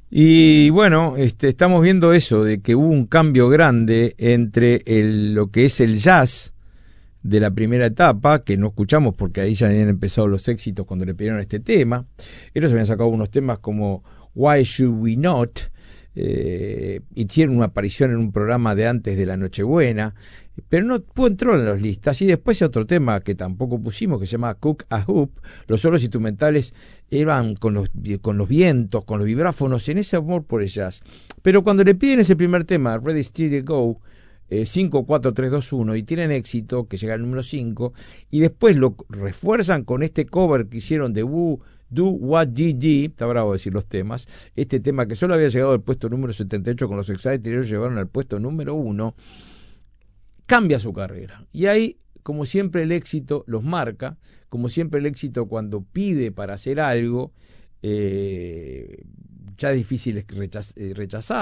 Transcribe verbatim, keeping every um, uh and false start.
Y bueno, este, estamos viendo eso, de que hubo un cambio grande entre el, lo que es el jazz de la primera etapa, que no escuchamos porque ahí ya habían empezado los éxitos cuando le pidieron este tema. Ellos habían sacado unos temas como Why Should We Not, eh, hicieron una aparición en un programa de antes de la Nochebuena, pero no entró en las listas. Y después otro tema que tampoco pusimos, que se llama Cook a Hoop. Los solos instrumentales iban con los, con los vientos, con los vibráfonos, en ese amor por el jazz. Pero cuando le piden ese primer tema, Ready Steady Go, eh, cinco, cuatro, tres, dos, uno, y tienen éxito, que llega al número cinco, y después lo refuerzan con este cover que hicieron de Woo, Do What G G, está bravo decir los temas, este tema que solo había llegado al puesto número setenta y ocho con los Excited, y ellos llegaron al puesto número uno, cambia su carrera. Y ahí, como siempre, el éxito los marca, como siempre el éxito cuando pide para hacer algo, eh, ya es difícil rechazar.